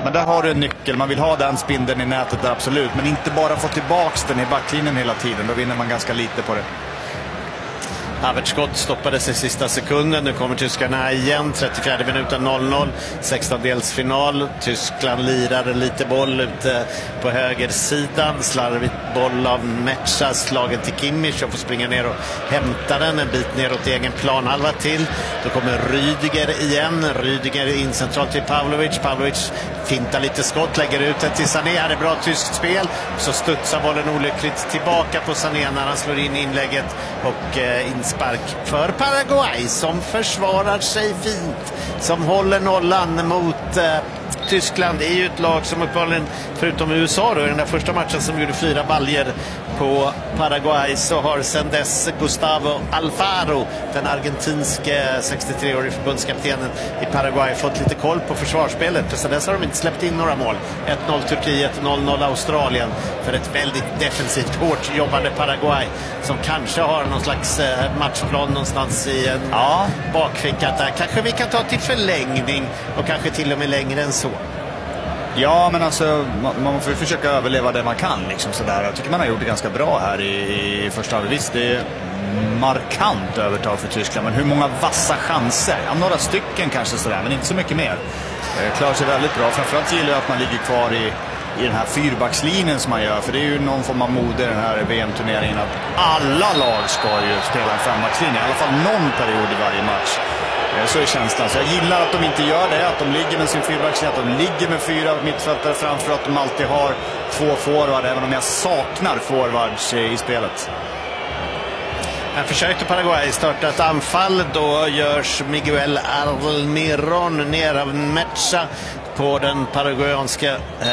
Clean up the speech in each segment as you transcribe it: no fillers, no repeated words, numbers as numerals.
Men där har du en nyckel. Man vill ha den spindeln i nätet där, absolut. Men inte bara få tillbaks den i backlinjen hela tiden. Då vinner man ganska lite på det. Havertz skott stoppades i sista sekunden. Nu kommer tyskarna igen. 34 minuten 0-0. 16-delsfinal. Tyskland lirar lite boll ute på högersidan. Slarvigt boll av Metscha. Slagen till Kimmich och får springa ner och hämta den en bit neråt i egen planhalva till. Då kommer Rüdiger igen. Rüdiger in centralt till Pavlovic. Pavlovic fintar lite skott. Lägger ut den till Sané. Här är bra tyskt spel. Så studsar bollen olyckligt tillbaka på Sané när han slår in inlägget. Och inspark för Paraguay som försvarar sig fint. Som håller nollan mot Tyskland. Det är ju ett lag som uppenbarligen, förutom USA då, i den där första matchen som gjorde 4 baljer på Paraguay, så har sedan dess Gustavo Alfaro, den argentinske 63-årige förbundskaptenen i Paraguay, fått lite koll på försvarsspelet. För sedan dess har de inte släppt in några mål. 1-0 Turkiet, 0-0 Australien, för ett väldigt defensivt, hårt jobbande Paraguay som kanske har någon slags matchplan någonstans i en bakficka. Där kanske vi kan ta till förlängning och kanske till och med längre än så. Ja, men alltså man får försöka överleva det man kan liksom sådär. Jag tycker man har gjort det ganska bra här i första halvlek. Visst, det är markant övertag för Tyskland, men hur många vassa chanser? Ja, några stycken kanske sådär, men inte så mycket mer. Klarar sig väldigt bra. Framförallt gillar jag att man ligger kvar i den här fyrbackslinjen som man gör, för det är ju någon form av mode i den här VM-turneringen att alla lag ska ju spela en fembackslinje, i alla fall någon period i varje match. Så är känslan. Så jag gillar att de inte gör det, att de ligger med sin fyrbackslinje, att de ligger med 4 mittfältare framför, att de alltid har 2 forward, även om jag saknar forwards i spelet. Han försökte Paraguay starta ett anfall. Då görs Miguel Almiron ner av Metscha på den paraguayanska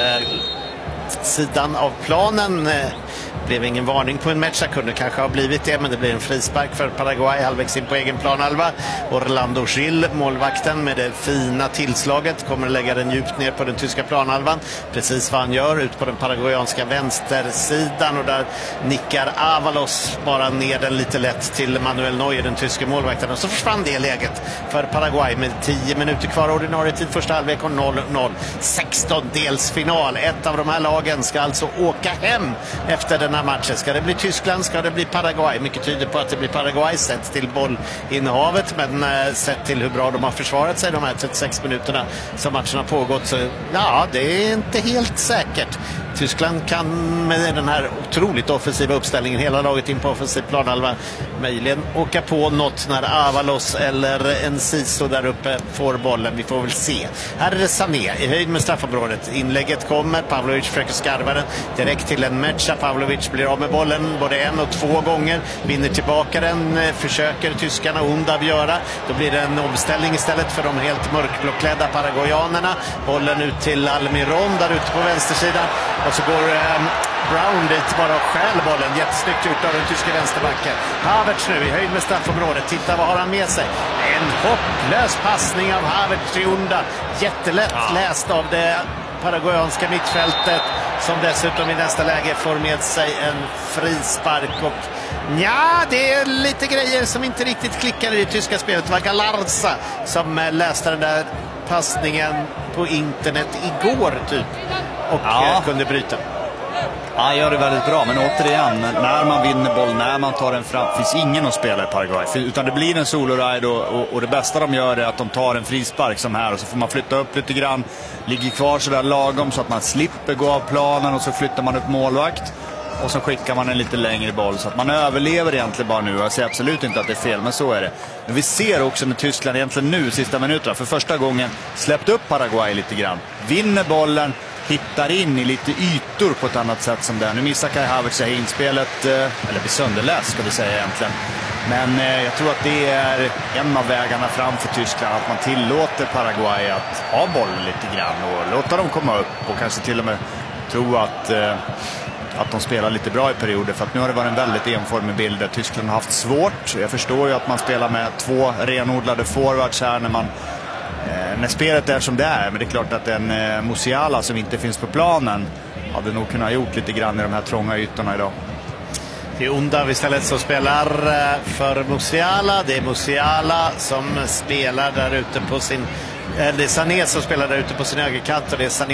sidan av planen. Blev ingen varning på en Metscha, kunde kanske ha blivit det, men det blir en frispark för Paraguay halvvägs in på egen planhalva. Orlando Gil, målvakten med det fina tillslaget, kommer att lägga den djupt ner på den tyska planhalvan. Precis vad han gör, ut på den paraguayanska vänstersidan, och där nickar Avalos bara ner den lite lätt till Manuel Neuer, den tyska målvakten. Och så försvann det läget för Paraguay med 10 minuter kvar ordinarie tid första halvlek och 0-0. 16-delsfinal. Ett av de här lagen ska alltså åka hem efter den här matchen. Ska det bli Tyskland, ska det bli Paraguay? Mycket tyder på att det blir Paraguay sett till bollinnehavet, men sett till hur bra de har försvarat sig de här 36 minuterna som matchen har pågått, så ja, det är inte helt säkert. Tyskland kan med den här otroligt offensiva uppställningen, hela laget in på offensiv planhalva, möjligen åka på något när Avalos eller Enciso där uppe får bollen. Vi får väl se. Här är det Sané i höjd med straffområdet. Inlägget kommer, Pavlovic försöker skarva den direkt till en Metscha. Pavlovic blir av med bollen både 1 och 2 gånger, vinner tillbaka den, försöker tyskarna Undav göra. Då blir det en omställning istället för de helt mörkblåklädda paraguayanerna. Bollen ut till Almiron där ute på vänstersidan. Och så går Brown dit bara och stjäl bollen. Jättesnyggt gjort av den tyska vänsterbacken. Havertz nu i höjd med straffområdet. Titta vad har han med sig. En hopplös passning av Havertz till Unda. Jättelätt läst av det paraguayanska mittfältet, som dessutom i nästa läge får med sig en frispark. Och det är lite grejer som inte riktigt klickar i det tyska spelet. Det var Galarza som läste den där passningen på internet igår typ och kunde bryta. Ja, han gör det väldigt bra, men återigen, när man vinner boll, när man tar den fram, finns ingen att spela i Paraguay, utan det blir en solo-ride och det bästa de gör är att de tar en frispark som här, och så får man flytta upp lite grann, ligger kvar sådär lagom så att man slipper gå av planen, och så flyttar man upp målvakt och så skickar man en lite längre boll, så att man överlever egentligen bara nu. Jag säger absolut inte att det är fel, men så är det. Men vi ser också när Tyskland egentligen nu, sista minuterna, för första gången släppt upp Paraguay lite grann, vinner bollen, hittar in i lite ytor på ett annat sätt som det. Nu missar Kai Havertz sig inspelet, eller blir sönderläst ska vi säga egentligen. Men jag tror att det är en av vägarna fram för Tyskland, att man tillåter Paraguay att ha bollen lite grann och låta dem komma upp, och kanske till och med tro att de spelar lite bra i perioder, för att nu har det varit en väldigt enformig bild där Tyskland har haft svårt. Jag förstår ju att man spelar med 2 renodlade forwards här när spelet är som det är, men det är klart att en Musiala som inte finns på planen hade nog kunnat gjort lite grann i de här trånga ytorna idag. Det är Undav istället som spelar för Musiala. Det är Musiala som spelar där ute på sin... Det är Sané som spelar där ute på sin högerkant, och det är Sané